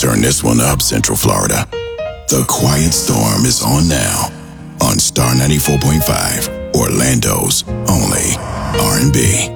Turn this one up, Central Florida. The Quiet Storm is on now on Star 94.5, Orlando's only R&B.